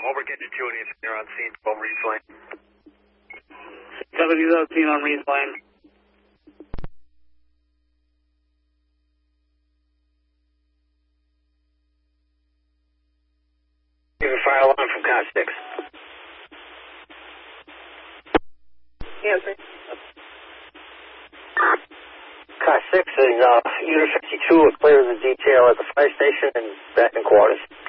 Over getting you anything you're on scene from Reese Lane. W13 on Reese Lane. You have a fire alarm from car 6. Answer. Car 6 is Unit 52 is clear of the detail at the fire station and back in quarters.